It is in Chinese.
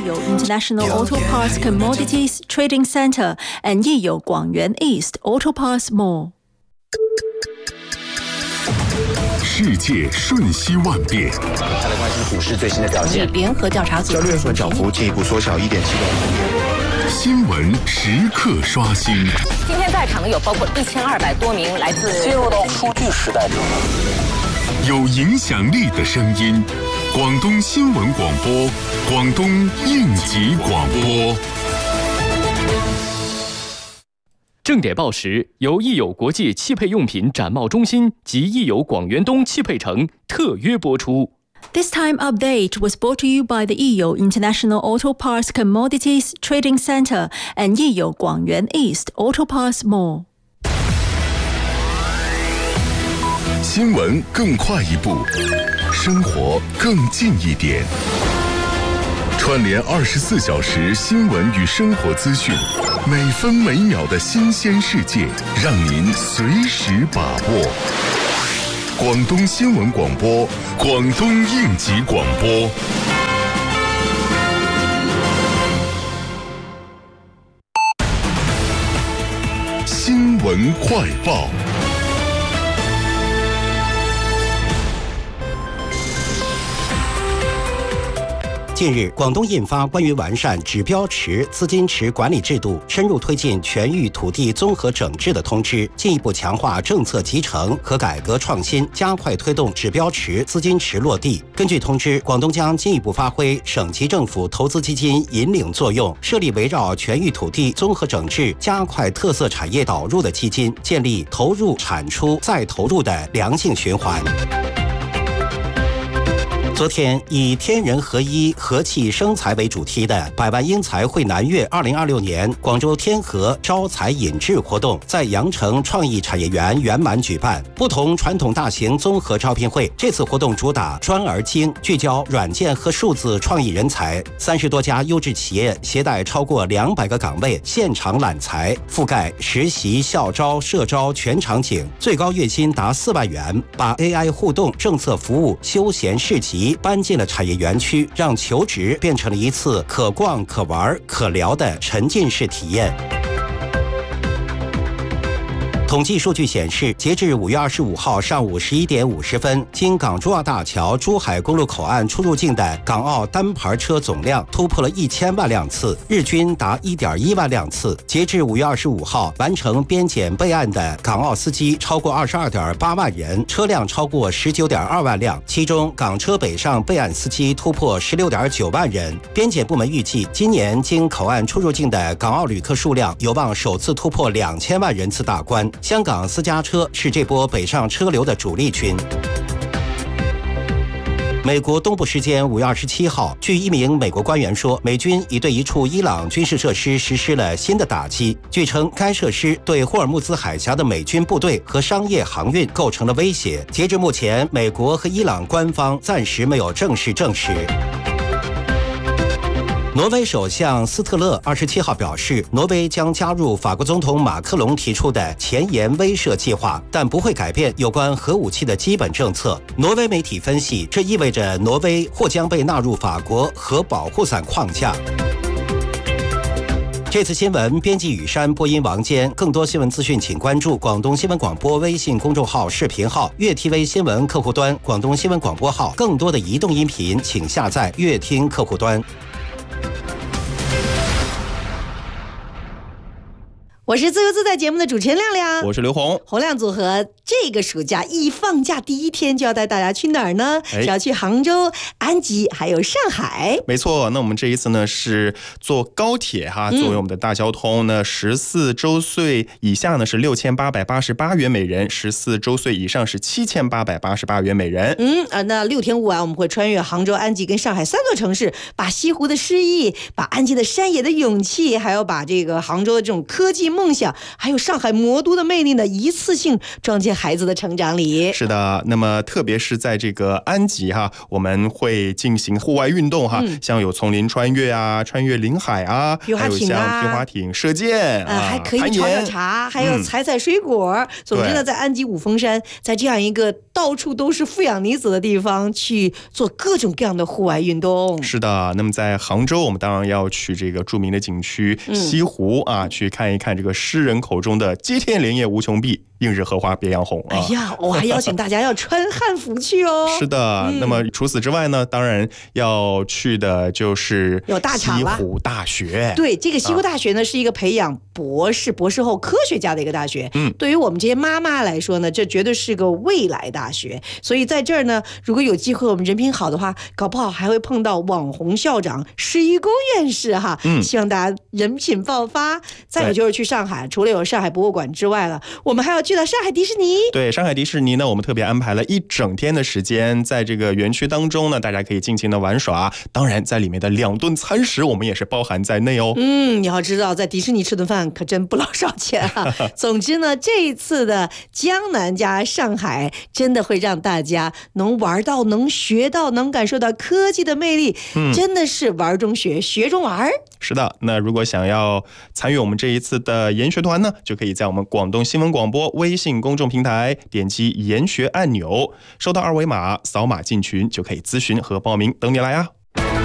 Yiyu International Auto Parts Commodities Trading Center and Yiyu Guangyuan East Auto Parts Mall。 世界瞬息万变， 再来关心股市最新的表现。 联合调查组交易员涨幅进一步缩小1.7个百分点。 新闻时刻刷新。 今天在场的有包括1200多名来自进入到数据时代之后， 有影响力的声音，广东新闻广播，广东应急广播。 正点报时由益友国际汽配用品展贸中心及益友广元东汽配城特约播出。 This time update was brought to you by the Yiyu International Auto Parts Commodities Trading Center and Yiyu Guangyuan East Auto Parts Mall。 新闻更快一步，生活更近一点。串联24小时新闻与生活资讯，每分每秒的新鲜世界，让您随时把握。广东新闻广播，广东应急广播。新闻快报。 近日，广东印发关于完善指标池资金池管理制度、深入推进全域土地综合整治的通知，进一步强化政策集成和改革创新，加快推动指标池资金池落地。根据通知，广东将进一步发挥省级政府投资基金引领作用，设立围绕全域土地综合整治、加快特色产业导入的基金，建立投入产出再投入的良性循环。昨天，以天人合一、和气生财为主题的百万英才汇南粤2026年广州天河招财引智活动在羊城创意产业园圆满举办。不同传统大型综合招聘会，这次活动主打专而精，聚焦软件和数字创意人才，30多家优质企业携带超过200个岗位，现场揽才，覆盖实习、校招、社招全场景，最高月薪达4万元，把 AI 互动、政策服务、休闲市集搬进了产业园区，让求职变成了一次可逛、可玩、可聊的沉浸式体验。统计数据显示，截至5月25号上午11点50分，经港珠澳大桥珠海公路口岸出入境的港澳单牌车总量突破了1000万辆次，日均达1.1万辆次。截至5月25号，完成边检备案的港澳司机超过22.8万人，车辆超过19.2万辆，其中港车北上备案司机突破16.9万人。边检部门预计，今年经口岸出入境的港澳旅客数量有望首次突破2000万人次大关。香港私家车是这波北上车流的主力军。美国东部时间5月27号，据一名美国官员说，美军已对一处伊朗军事设施实施了新的打击。据称，该设施对霍尔木兹海峡的美军部队和商业航运构成了威胁。截至目前，美国和伊朗官方暂时没有正式证实。挪威首相斯特勒27号表示，挪威将加入法国总统马克龙提出的前沿威慑计划，但不会改变有关核武器的基本政策。挪威媒体分析，这意味着挪威或将被纳入法国核保护伞框架。这次新闻编辑雨山，播音王坚。更多新闻资讯，请关注广东新闻广播微信公众号、视频号、粤 TV 新闻客户端、广东新闻广播号。更多的移动音频，请下载粤听客户端。 我是自由自在节目的主持人亮亮， 我是刘红。 洪亮组合这个暑假一放假第一天就要带大家去哪儿呢？是要去杭州、安吉还有上海。 没错，那我们这一次呢是坐高铁哈，作为我们的大交通呢，14周岁以下呢是6888元每人，14周岁以上是7888元每人。 那6天5晚我们会穿越杭州、安吉跟上海3座城市，把西湖的诗意，把安吉的山野的勇气，还有把这个杭州的这种科技梦想，还有上海魔都的魅力呢，一次性装进孩子的成长里。 是的，那么特别是在这个安吉哈，我们会进行户外运动哈，像有丛林穿越啊、穿越林海啊，还有像皮划艇、射箭还可以炒茶，还有采水果。总之呢，在安吉五峰山，在这样一个到处都是富氧离子的地方，去做各种各样的户外运动。 是的，那么在杭州，我们当然要去这个著名的景区西湖啊，去看一看这个诗人口中的接天莲叶无穷碧，映日荷花别样红啊！ 哎呀，我还邀请大家要穿汉服去哦。 是的，那么除此之外呢，当然要去的就是西湖大学。 对，这个西湖大学呢，是一个培养博士后科学家的一个大学。对于我们这些妈妈来说呢，这绝对是个未来大学。所以在这儿呢，如果有机会我们人品好的话，搞不好还会碰到网红校长施一公院士哈。希望大家人品爆发。再有就是去上海，除了有上海博物馆之外了，我们还要去到上海迪士尼。 对，上海迪士尼呢，我们特别安排了一整天的时间，在这个园区当中呢，大家可以尽情的玩耍。当然，在里面的2顿餐食，我们也是包含在内哦。 你要知道，在迪士尼吃顿饭可真不老少钱啊。总之呢，这一次的江南加上海，真的会让大家能玩到、能学到、能感受到科技的魅力。真的是玩中学，学中玩。 是的，那如果想要参与我们这一次的研学团呢，就可以在我们广东新闻广播微信公众平台点击研学按钮，收到2维码，扫码进群就可以咨询和报名，等你来啊。